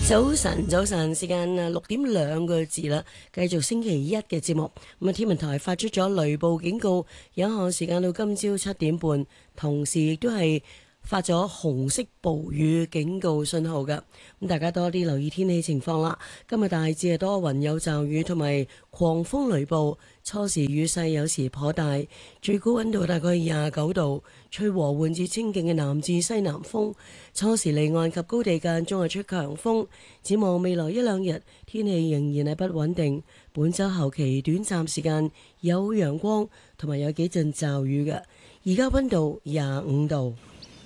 早晨，早晨，時間6:02啦，繼續星期一嘅節目。天文台發出咗雷暴警告，有效時間到今朝7:30，同時亦都係發咗紅色暴雨警告信號㗎。大家多啲留意天氣情況啦。今日大致係多雲有驟雨同埋狂風雷暴，初時雨勢有時頗大，最高溫度大概29度，吹和緩至清勁嘅南至西南風。初時離岸及高地間中係出強風。展望未來一兩日，天氣仍然係不穩定。本週後期短暫時間有陽光同埋有幾陣驟雨嘅。而家溫度25度。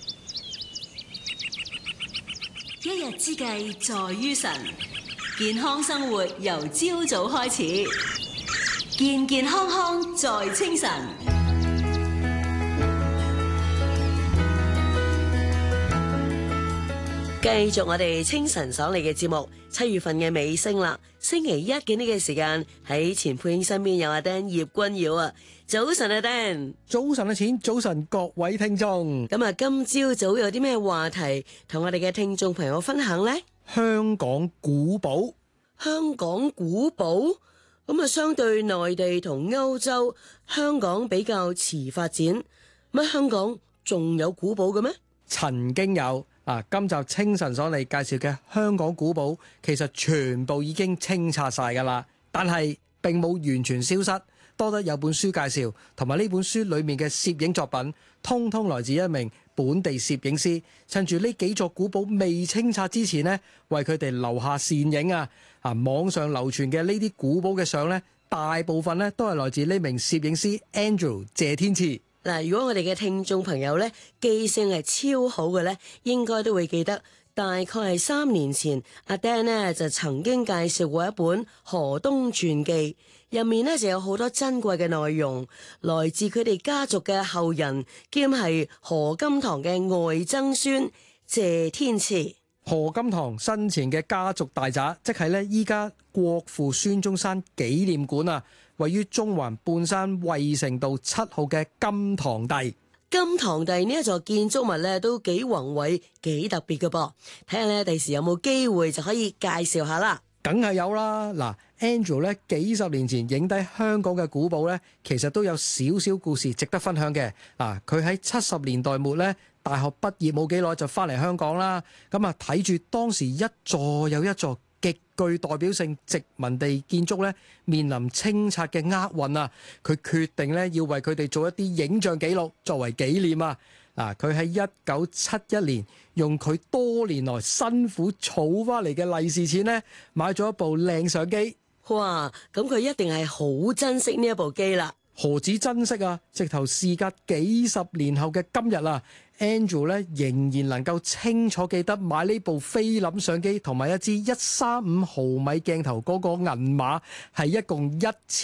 一日之計在於晨，健康生活由朝早開始，健健康康在清晨。 繼續我哋清晨爽利嘅節目，7月份嘅尾聲啦。星期一嘅呢個時間喺錢佩英身邊有阿 Dan 葉君耀啊。早晨啊 Dan， 早晨啊錢，早晨各位聽眾。 咁啊，今朝早有啲咩話題同我哋嘅聽眾朋友分享呢？ 香港古堡， 香港古堡咁啊，相對內地同歐洲，香港比較遲發展。乜香港仲有古堡嘅咩？ 曾經有。今集清晨所嚟介紹嘅香港古堡，其實全部已經清拆晒㗎啦，但係並冇完全消失，多得有本書介紹，同埋呢本書裡面嘅攝影作品，通通來自一名本地攝影師，趁住呢幾座古堡未清拆之前呢，為佢哋留下倩影啊！網上流傳嘅呢啲古堡嘅相呢，大部分呢都係來自呢名攝影師 Andrew 謝天賜。 嗱，如果我哋嘅聽眾朋友呢，記性係超好嘅呢，應該都會記得，大概係3年前，阿 Dan 呢就曾經介紹過一本何東傳記，入面呢就有好多珍貴嘅內容，來自佢哋家族嘅後人，兼係何金堂嘅外曾孫謝天賜。 何金堂生前嘅家族大宅，即係呢依家國父孫中山紀念館啊，位於中環半山衛城道7號嘅金堂第。 金堂第呢一座建築物咧都幾宏偉幾特別嘅噃，睇下咧第時有冇機會就可以介紹下啦。 梗係有啦，嗱 Andrew 咧幾十年前影低香港嘅古堡咧，其實都有少少故事值得分享嘅。佢喺70年代末咧，大學畢業冇幾耐就翻嚟香港啦，咁啊睇住當時一座又一座極具代表性殖民地建築咧，面臨清拆嘅厄運啊！佢決定咧要為佢哋做一啲影像記錄作為紀念啊！佢喺1971年用佢多年來辛苦儲翻嚟嘅利是錢咧，買咗一部靚相機。 哇！咁佢一定係好珍惜呢一部機啦。 何止珍惜啊！直頭事隔幾十年後嘅今日啊，Andrew 咧仍然能夠清楚記得買呢部菲林相機同埋一支135毫米鏡頭嗰個銀碼係一共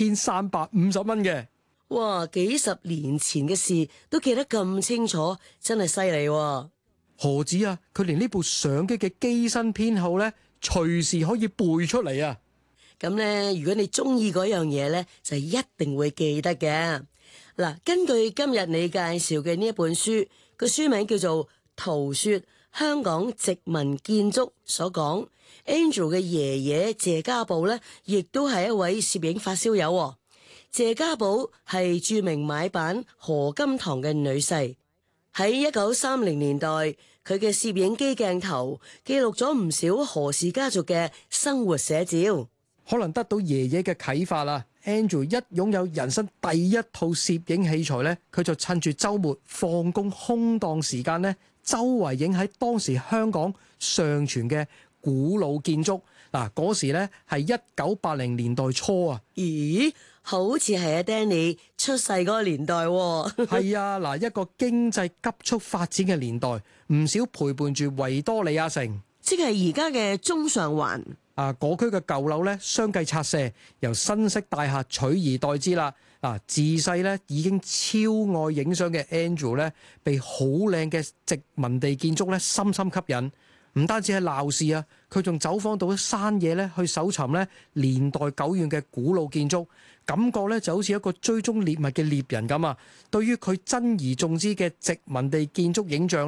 1350蚊嘅。 哇！幾十年前嘅事都記得咁清楚，真係犀利喎。 何止啊！佢連呢部相機嘅機身編號咧，隨時可以背出嚟啊！ 咁呢，如果你中意嗰樣嘢呢，就一定會記得嘅。嗱，根據今日你介紹嘅呢一本書，個書名叫做《圖說香港殖民建築》所講，Andrew 嘅爺爺謝家寶呢，亦都係一位攝影發燒友。謝家寶係著名買辦何金堂嘅女婿，喺1930年代，佢嘅攝影機鏡頭記錄咗唔少何氏家族嘅生活寫照。 可能得到爺爺嘅啟發啦 ，Andrew 一擁有人生第一套攝影器材咧，佢就趁住週末放工空檔時間咧，周圍影喺當時香港尚存嘅古老建築。嗰時咧係1980年代初啊。 咦？好似係阿 Danny 出世嗰個年代喎。 係啊，一個經濟急速發展嘅年代，唔少陪伴住維多利亞城， 即係而家嘅中上環。 嗰區嘅舊樓咧，相繼拆卸，由新式大廈取而代之啦。自細咧已經超愛影相嘅 Andrew 咧，被好靚嘅殖民地建築咧深深吸引。唔單止係鬧事啊，佢仲走訪到山野咧，去搜尋咧年代久遠嘅古老建築，感覺咧就好似一個追蹤獵物嘅獵人咁啊！對於佢珍而重之嘅殖民地建築影像咧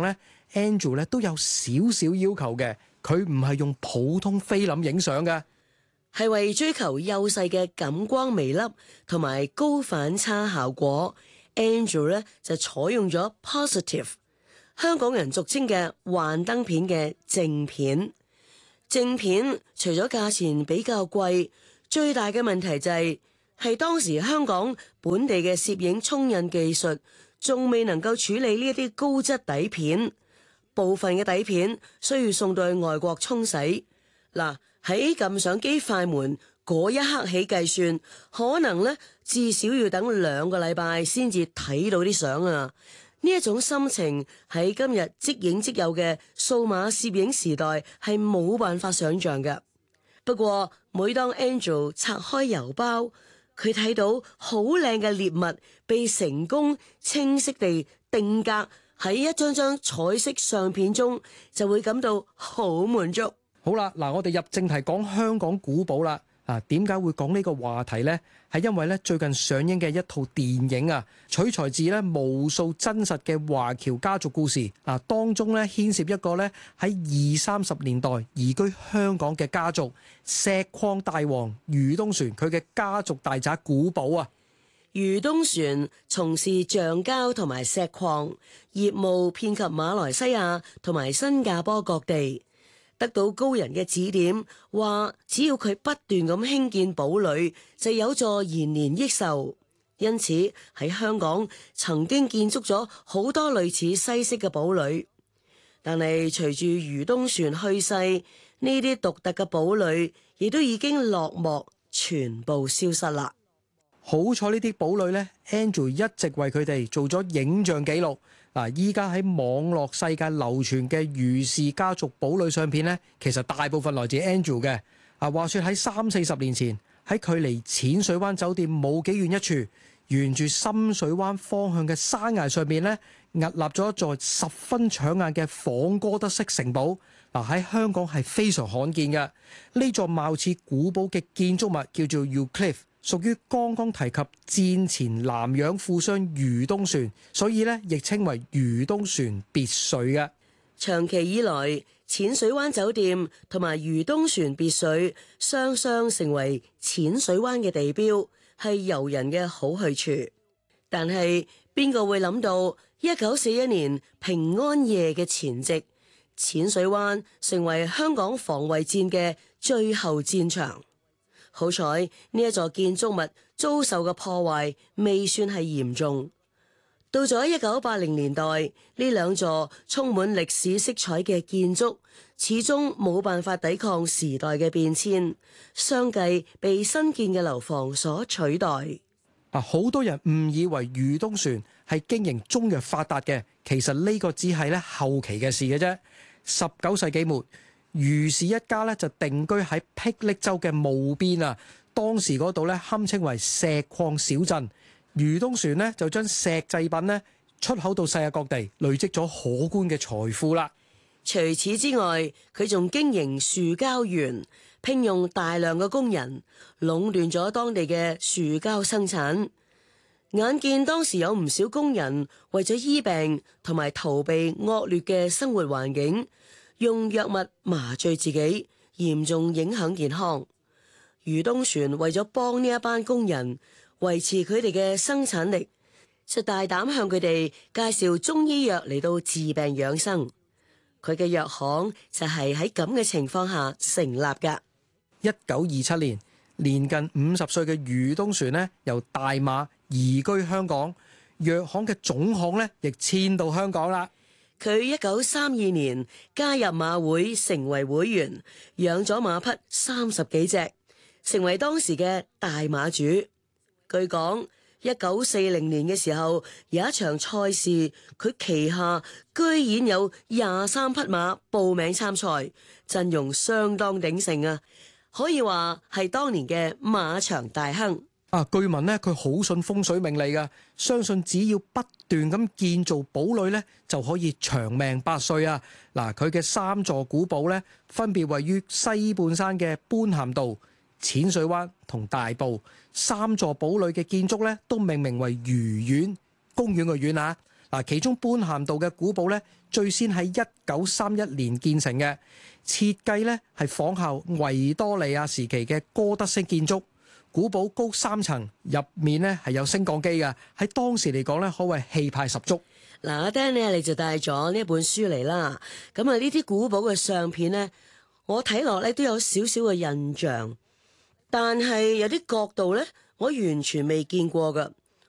Andrew 咧都有少少要求嘅，佢唔係用普通菲林影相嘅。 係為追求幼細嘅感光微粒同埋高反差效果 ，Andrew 咧就採用咗 positive， 香港人俗稱嘅幻燈片嘅正片。正片除咗價錢比較貴，最大嘅問題就係當時香港本地嘅攝影沖印技術仲未能夠處理呢一啲高質底片，部分嘅底片需要送到去外國沖洗。嗱，喺撳相機快門嗰一刻起計算，可能咧至少要等2個禮拜先至睇到啲相啊！呢一種心情喺今日即影即有嘅數碼攝影時代係冇辦法想像嘅。不過每當 Andrew 拆開郵包，佢睇到好靚嘅獵物被成功清晰地定格喺一張張彩色相片中，就會感到好滿足。 好啦，嗱，我哋入正題講香港古堡啦。點解會講呢個話題呢？係因為咧最近上映嘅一套電影啊，取材自咧無數真實嘅華僑家族故事。當中咧牽涉一個咧喺20-30年代移居香港嘅家族石礦大王余東璇，佢嘅家族大宅古堡啊。 余東璇從事橡膠同埋石礦業務，遍及馬來西亞同埋新加坡各地。得到高人嘅指點，話只要佢不斷咁興建堡壘，就有助延年益壽。因此喺香港曾經建築咗好多類似西式嘅堡壘，但係隨住余東璇去世，呢啲獨特嘅堡壘亦都已經落幕，全部消失啦。 好彩呢啲堡壘呢 Andrew 一直為佢哋做咗影像記錄。依家喺網絡世界流傳嘅余氏家族堡壘相片呢，其實大部分來自 Andrew 嘅。話說喺30-40年前，喺距離淺水灣酒店冇幾遠一處，沿住深水灣方向嘅山崖上面呢，屹立咗一座十分搶眼嘅仿哥德式城堡。喺香港係非常罕見嘅。呢座貌似古堡嘅建築物叫做 Ucliffe，屬於剛剛提及戰前南洋富商余東璇，所以咧亦稱為余東璇別墅嘅。 長期以來，淺水灣酒店同埋余東璇別墅雙雙成為淺水灣嘅地標，係遊人嘅好去處。但係邊個會諗到1941年平安夜嘅前夕，淺水灣成為香港防衛戰嘅最後戰場。好彩呢一座建築物遭受嘅破壞未算係嚴重。到咗1980年代，呢兩座充滿歷史色彩嘅建築始終冇辦法抵抗時代嘅變遷，相繼被新建嘅樓房所取代。 好多人誤以為余東璇係經營中藥發達嘅，其實呢個只係咧後期嘅事嘅啫。19世紀末，余氏一家咧就定居喺霹靂州嘅務邊啊，當時嗰度咧堪稱為石礦小鎮。余東璇呢就將石製品咧出口到世界各地，累積咗可觀嘅財富啦。 除此之外，佢仲經營樹膠園，聘用大量嘅工人，壟斷咗當地嘅樹膠生產。眼見當時有唔少工人為咗醫病同埋逃避惡劣嘅生活環境，用藥物麻醉自己，嚴重影響健康。余東璇為咗幫呢一班工人維持佢哋嘅生產力，就大膽向佢哋介紹中醫藥嚟到治病養生。佢嘅藥行就係喺咁嘅情況下成立㗎。 1927年，年近50歲嘅余東璇呢，由大馬移居香港，藥行嘅總行呢亦遷到香港啦。 佢1932年加入馬會成為會員，養咗馬匹30幾隻，成為當時嘅大馬主。據講1940年嘅時候，有一場賽事，佢旗下居然有23匹馬報名參賽，陣容相當鼎盛啊！可以話係當年嘅馬場大亨。 據聞呢，佢好信風水命理㗎，相信只要不斷咁建造堡壘呢，就可以長命百歲啊！佢嘅3座古堡呢，分別位於西半山嘅般咸道、淺水灣同大埔。3座堡壘嘅建築呢，都命名為余苑，公園嘅苑啊！ 嗱，其中般咸道嘅古堡咧，最先喺1931年建成嘅，設計咧係仿效維多利亞時期嘅哥德式建築。古堡高3層，入面咧係有升降機嘅，喺當時嚟講咧，可謂氣派十足。 嗱，阿 Dan 咧，你就帶咗呢一本書嚟啦。咁啊，呢啲古堡嘅相片呢，我睇落咧都有少少嘅印象，但係有啲角度呢，我完全未見過㗎。